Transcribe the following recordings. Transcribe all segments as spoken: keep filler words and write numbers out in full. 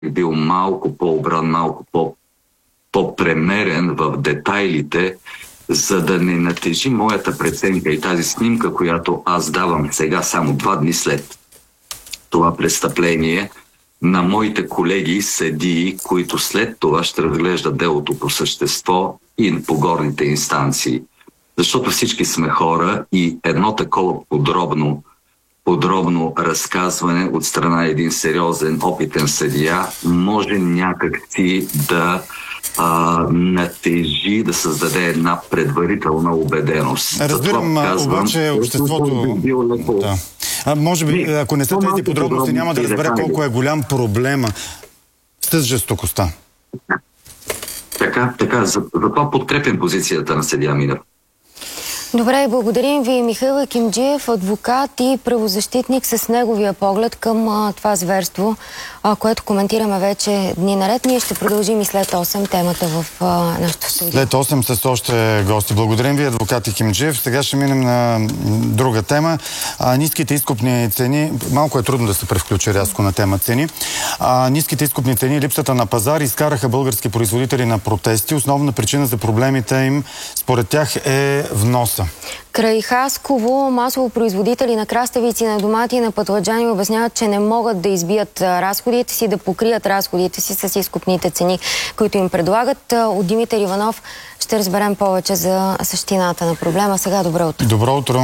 бил малко по-обран, малко по- по-премерен в детайлите, за да не натежи моята преценка и тази снимка, която аз давам сега, само два дни след това престъпление, на моите колеги съдии, които след това ще разглеждат делото по същество и по горните инстанции. Защото всички сме хора и едно такова подробно, подробно разказване от страна един сериозен, опитен съдия може някакси да а, натежи, да създаде една предварителна убеденост. Разбирам, казвам, обаче обществото... Да. А, може би, не, ако не са тези подробности, няма да разбере колко е голям проблема с жестокостта. Така, така, за, за това подкрепям позицията на съдия Минев. Добре, благодарим ви, Михаил Екимджиев, адвокат и правозащитник, с неговия поглед към а, това зверство, а, което коментираме вече дни наред. Ние ще продължим и след осем темата в а, нашото студио. След осем с още гости. Благодарим ви, адвокат Екимджиев. Сега ще минем на друга тема. А, ниските изкупни цени, малко е трудно да се превключи рязко на тема цени. А, ниските изкупни цени и липсата на пазар изкараха български производители на протести. Основна причина за проблемите им, според тях, е вноса. Край Хасково масово производители на краставици, на домати и на пътладжани обясняват, че не могат да избият разходите си, да покрият разходите си с изкупните цени, които им предлагат. От Димитър Иванов ще разберем повече за същината на проблема. Сега добро утро. Добро утро.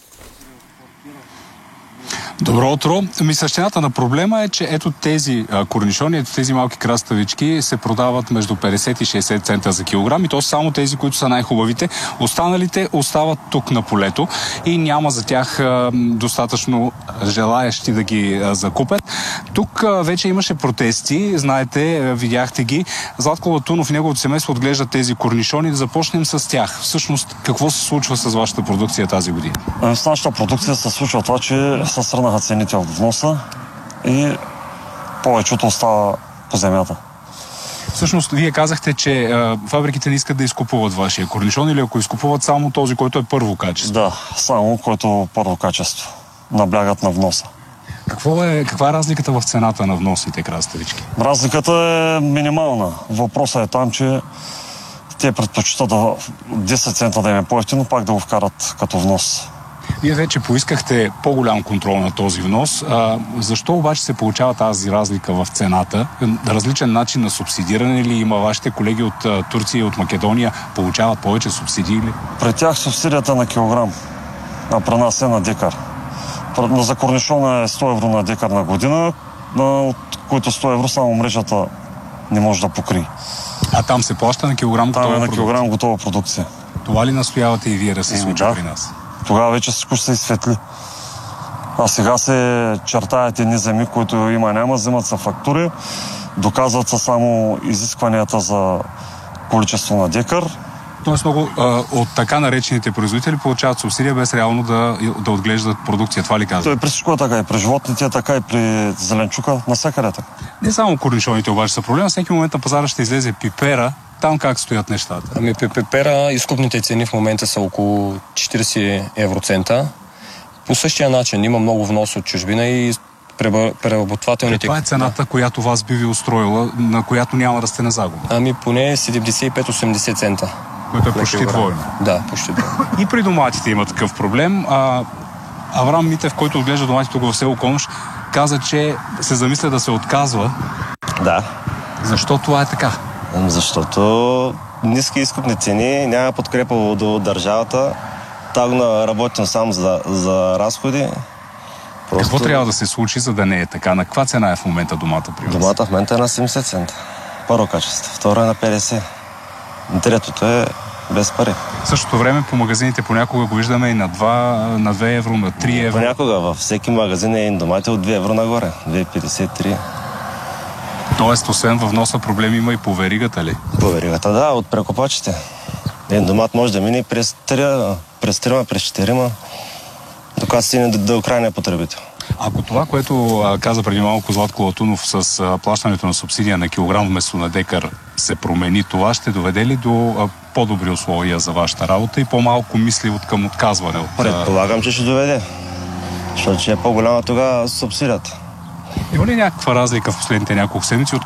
Добро утро. Ми същината на проблема е, че ето тези а, корнишони, ето тези малки краставички се продават между петдесет и шейсет цента за килограм и то са само тези, които са най-хубавите. Останалите остават тук на полето и няма за тях а, достатъчно желаящи да ги а, закупят. Тук а, вече имаше протести, знаете, а, видяхте ги. Златко Латунов и неговото семейство отглеждат тези корнишони. Да започнем с тях. Всъщност, какво се случва с вашата продукция тази година? С нашата продукция се случва това, че са срънаха цените от вноса и повечето остава по земята. Всъщност, вие казахте, че а, фабриките не искат да изкупуват вашия корнишон или ако изкупуват само този, който е първо качество? Да, само който първо качество. Наблягат на вноса. Какво е, каква е разликата в цената на вносните краставички? Разликата е минимална. Въпросът е там, че те предпочитат да десет цента да им е по-евтино, пак да го вкарат като внос. Вие вече поискахте по-голям контрол на този внос. А, защо обаче се получава тази разлика в цената? Различен начин на субсидиране ли има? Вашите колеги от а, Турция и от Македония получават повече субсидии ли? При тях субсидията на килограм, а при нас е на декар. За корнишона е сто евро на декар на година, от които сто евро само мрежата не може да покри. А там се плаща на килограм готова продукция? Там е на килограм продукция. готова продукция. Това ли настоявате и вие да се е, случи да. При нас? Тогава вече всичко ще се изсветли. А сега се чертаят едни земи, които има-няма, взимат са фактури, доказват са само изискванията за количество на декар. Тоест много а, от така наречените производители получават субсидия без реално да, да отглеждат продукция. Това ли казвате? Той при всичко е така. И при животните, така и при зеленчука, навсякъде така. Не само корнишоните обаче са проблема. Всеки момент на пазара ще излезе пипера. Там как стоят нещата? Ами при пипера изкупните цени в момента са около четирийсет евроцента. По същия начин има много внос от чужбина и преработвателните... Каква е цената, която вас би ви устроила, на която няма да сте на загуба? Ами поне седемдесет и пет до осемдесет цента. Което е почти двойно. Да, почти двойно. И при доматите има такъв проблем. А, Аврам Митев, който отглежда доматите тук в село Конуш, каза, че се замисля да се отказва. Да. Защо това е така? Защото ниски изкупни цени, няма подкрепа от държавата. Там работим само за, за разходи. Просто... Какво трябва да се случи, за да не е така? На каква цена е в момента домата при вас? Домата в момента е на седемдесет цента. Първо качество. Второ е на петдесет. Третото е без пари. В същото време по магазините понякога го виждаме и на два, на две евро, на три евро. Понякога във всеки магазин е домати от две евро нагоре. две петдесет, три. Тоест, освен във вноса проблеми има и по веригата ли? По веригата, да, от прекупачите. Един домат може да мине през трима, през трима, през четирима, докато стигне до, до крайния потребител. Ако това, което а, каза преди малко Златко Латунов с а, плащането на субсидия на килограм вместо на декар се промени, това ще доведе ли до а, по-добри условия за вашата работа и по-малко мисли от към отказване? От, Предполагам, че ще доведе. Защото че е по-голяма тогава субсидията. Има ли някаква разлика в последните няколко седмици от